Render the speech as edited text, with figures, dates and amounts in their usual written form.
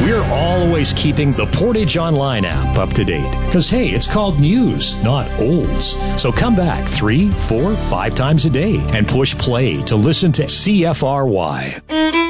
We're always keeping the Portage Online app up to date. Because, hey, it's called news, not olds. So come back 3, 4, 5 times a day and push play to listen to CFRY.